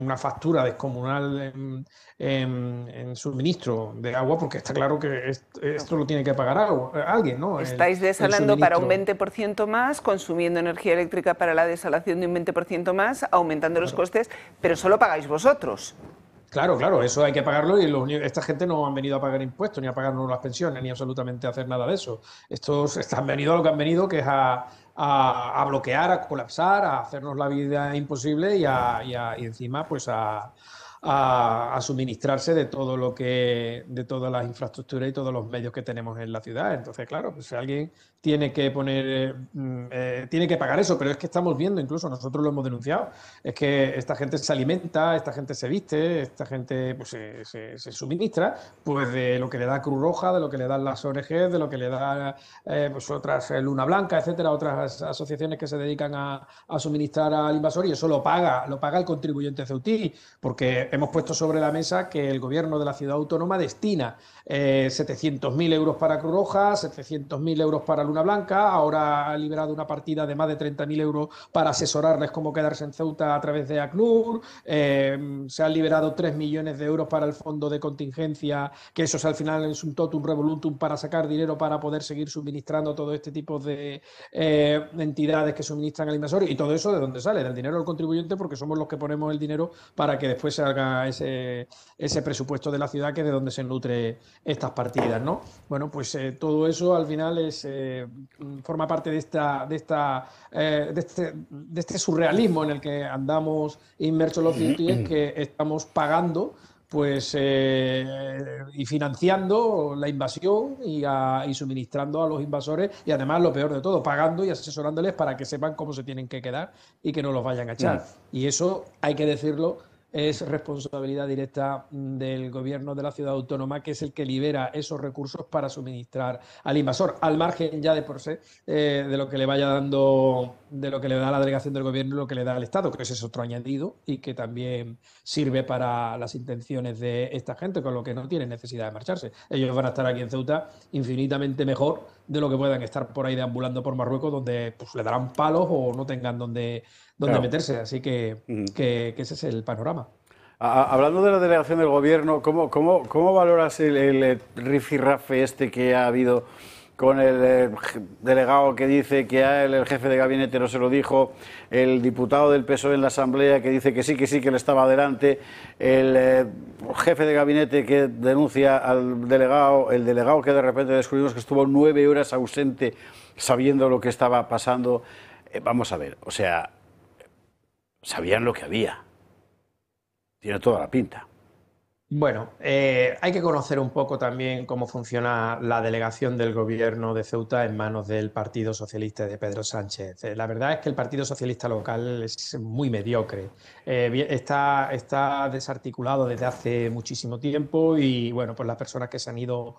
una factura descomunal en suministro de agua, porque está claro que esto lo tiene que pagar alguien, ¿no? Estáis El desalando para un suministro. 20% más, consumiendo energía eléctrica para la desalación de un 20% más, aumentando los Claro. costes, pero solo pagáis vosotros. Claro, claro, eso hay que pagarlo y esta gente no han venido a pagar impuestos, ni a pagarnos las pensiones, ni absolutamente a hacer nada de eso. Estos han venido a lo que han venido, que es a bloquear, a colapsar, a hacernos la vida imposible y encima pues a suministrarse de todo lo de todas las infraestructuras y todos los medios que tenemos en la ciudad. Entonces, claro, pues alguien tiene que tiene que pagar eso, pero es que estamos viendo, incluso nosotros lo hemos denunciado, es que esta gente se alimenta, esta gente se viste, esta gente pues, se suministra pues de lo que le da Cruz Roja, de lo que le dan las ONG, de lo que le da pues otras Luna Blanca, etcétera, otras asociaciones que se dedican a suministrar al invasor, y eso lo paga el contribuyente ceutí, porque hemos puesto sobre la mesa que el gobierno de la ciudad autónoma destina 700.000 euros para Cruz Roja, 700.000 euros para Luna Blanca, ahora ha liberado una partida de más de 30.000 euros para asesorarles cómo quedarse en Ceuta a través de ACNUR, se han liberado 3 millones de euros para el fondo de contingencia, que eso es, al final es un totum revolutum para sacar dinero para poder seguir suministrando todo este tipo de entidades que suministran al invasor, y todo eso ¿de dónde sale? Del dinero del contribuyente, porque somos los que ponemos el dinero para que después se haga ese presupuesto de la ciudad, que es de donde se nutre estas partidas, ¿no? Bueno, pues todo eso al final forma parte de este surrealismo en el que andamos inmersos los ciudadanos, que estamos pagando pues y financiando la invasión y suministrando a los invasores, y además lo peor de todo, pagando y asesorándoles para que sepan cómo se tienen que quedar y que no los vayan a echar. Y eso, hay que decirlo, es responsabilidad directa del gobierno de la ciudad autónoma, que es el que libera esos recursos para suministrar al invasor, al margen ya de por sí de lo que le vaya dando, de lo que le da la delegación del gobierno y lo que le da al Estado, que ese es otro añadido y que también sirve para las intenciones de esta gente, con lo que no tienen necesidad de marcharse. Ellos van a estar aquí en Ceuta infinitamente mejor de lo que puedan estar por ahí deambulando por Marruecos, donde pues, le darán palos o no tengan donde Claro. meterse. Así que ese es el panorama. Hablando de la delegación del gobierno, ¿cómo valoras el rifirrafe este que ha habido con el delegado que dice que a él el jefe de gabinete no se lo dijo, el diputado del PSOE en la Asamblea que dice que sí, que él estaba adelante, el jefe de gabinete que denuncia al delegado, el delegado que de repente descubrimos que estuvo 9 horas ausente sabiendo lo que estaba pasando? Vamos a ver, o sea, sabían lo que había. Tiene toda la pinta. Bueno, hay que conocer un poco también cómo funciona la delegación del gobierno de Ceuta en manos del Partido Socialista de Pedro Sánchez. La verdad es que el Partido Socialista local es muy mediocre. Está desarticulado desde hace muchísimo tiempo, y bueno, pues las personas que se han ido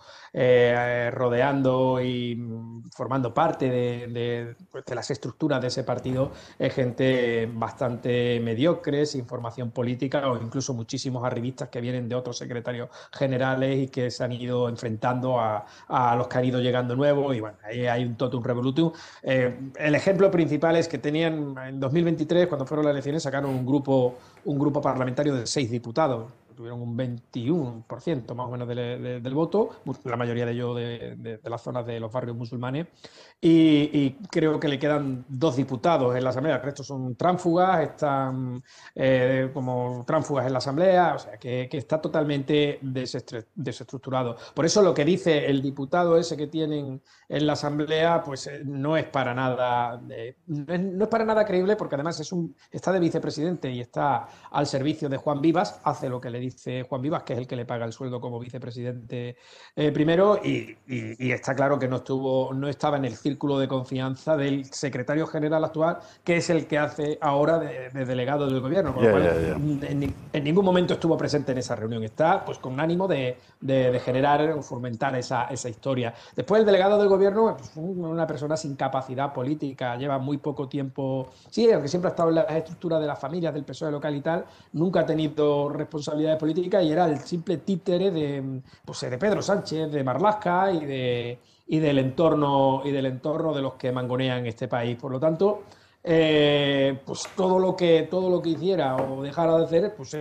rodeando y formando parte pues, de las estructuras de ese partido es gente bastante mediocre, sin formación política, o incluso muchísimos arribistas que vienen de otros secretarios generales y que se han ido enfrentando a los que han ido llegando nuevos, y bueno, ahí hay un totum revolutum. El ejemplo principal es que tenían en 2023, cuando fueron las elecciones, sacaron un grupo parlamentario de 6 diputados. Tuvieron un 21% más o menos del voto, la mayoría de ellos de las zonas de los barrios musulmanes, y creo que le quedan 2 diputados en la Asamblea. El resto son tránsfugas, están como tránsfugas en la Asamblea, o sea que está totalmente desestructurado. Por eso lo que dice el diputado ese que tienen en la Asamblea, pues no es para nada no es para nada creíble, porque además está de vicepresidente y está al servicio de Juan Vivas, hace lo que le dice Juan Vivas, que es el que le paga el sueldo como vicepresidente primero, y está claro que no estaba en el círculo de confianza del secretario general actual, que es el que hace ahora de delegado del gobierno, con lo cual en ningún momento estuvo presente en esa reunión. Está pues con ánimo de generar o fomentar esa historia. Después, el delegado del gobierno, pues, una persona sin capacidad política, lleva muy poco tiempo, sí, aunque siempre ha estado en las estructuras de las familias del PSOE local y tal, nunca ha tenido responsabilidades políticas, y era el simple títere de Pedro Sánchez, de Marlaska y del entorno de los que mangonean este país. Por lo tanto, pues todo lo que hiciera o dejara de hacer, pues